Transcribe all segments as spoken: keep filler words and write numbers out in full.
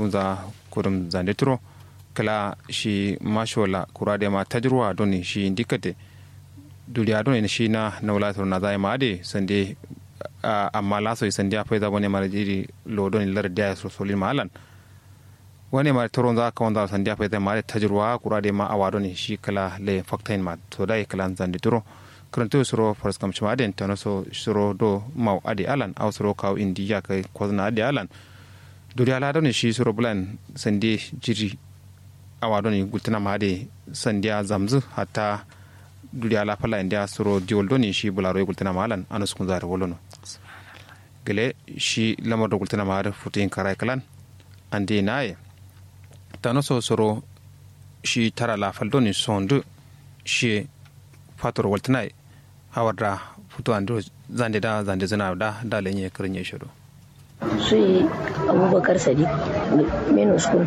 kunza kurum zande turo kala shi mashola kurade ma tajruwa doni shi dikate duriya doni shi na nawla to na zai ma de sande amma la so sande afa da bone mara jiri lo doni lar da so solin malan wani ma toron za ka wanda sande afa da ma tajruwa kurade ma awado ne shi kala le faktain ma to dai kala zande turo karanto suro fars kam chama den tano so suro do mau adi alan aw suro kaw indiya kai kozna adi alan duriya la doni shi suro bulan sande jiri awado ne gultana ma de sandiya zamzu hatta duriya la fala india suro diol doni shi bularo gultana malan anus kun zare wolono gele shi lamar gultana ma da futin karai kalan ande naye tano so suro shi tara la fal doni sondu shi fator gultana hawarda futo ando zande da zande zana da da lenye kirnye shido sui abubakar sadiq minus kun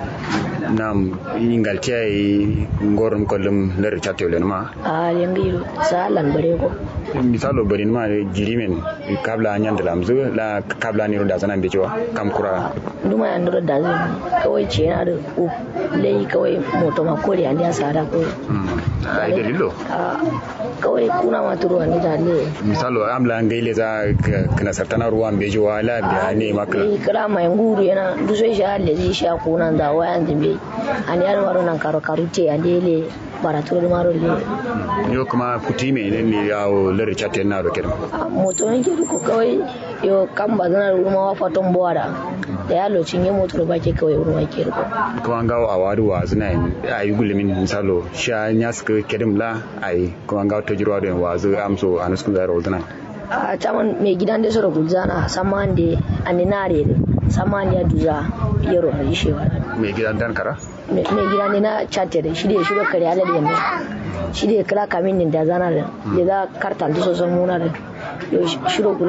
nam ingaltia e ngorom kolum ler chatiolen ma a lengi salan bare ko misalo barin ma jirimen kabla nyande lamzu la kabla ni ronda sanan bejowa kam kura duma ya ndoro da kawai ce na da u lei kawai moto ma kore an ya sada ko ai dalilo kawai kuna ma turo ni da ne misalo amla ngaile za kana sartana ruwan bejowa la biya ne makla kala mai nguru yana duso sha le ji sha kuna da wayan dimbe an yar waro nan karo karute andele baraturo maro le yo kuma futime ne ne yawo ler chatten na roker moto yanke ko kawai yo kan bazana ruwa wa faton bora da ya lokacin yin moto ba ke kawai ruwa ke ko kuma gawo awadu wa zina ayi gulumin misalo sha nyaska kedem la ai kuma gawo tajirwa da wazu amso anusku da rodana a taman mai gidan da soro gulzana samande aninare samande ya duza yero da shewa mai gidan dan kara mai gidan ne na chatte da shi da shi ba kare ala da yamma shi da kala kamin da zana da da kartan da so san muna da yo shiro